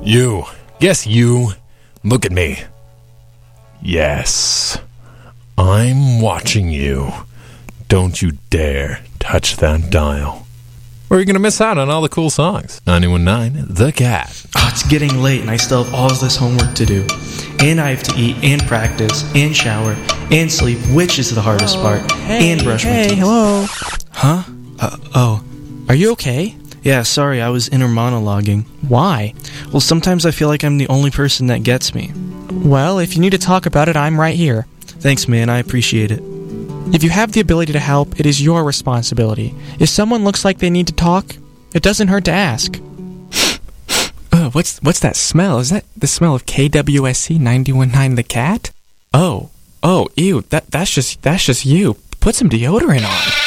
You. Yes, you. Look at me. Yes. I'm watching you. Don't you dare touch that dial, or you're going to miss out on all the cool songs. 91.9 The Cat. Oh, it's getting late and I still have all this homework to do. And I have to eat and practice and shower and sleep, which is the hardest part. And brush my teeth. Hello. Huh? Are you okay? Yeah, sorry, I was inner monologuing. Why? Well, sometimes I feel like I'm the only person that gets me. Well, if you need to talk about it, I'm right here. Thanks, man, I appreciate it. If you have the ability to help, it is your responsibility. If someone looks like they need to talk, it doesn't hurt to ask. What's that smell? Is that the smell of KWSC 91.9 The Cat? Oh, ew, that's just you. Put some deodorant on.